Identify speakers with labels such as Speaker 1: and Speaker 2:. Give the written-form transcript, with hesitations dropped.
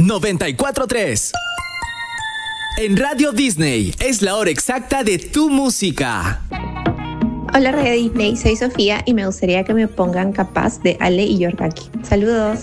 Speaker 1: 94.3. En Radio Disney es la hora exacta de tu música.
Speaker 2: Hola Radio Disney, soy Sofía y me gustaría que me pongan Capaz de Ale y Yorgaki. Saludos.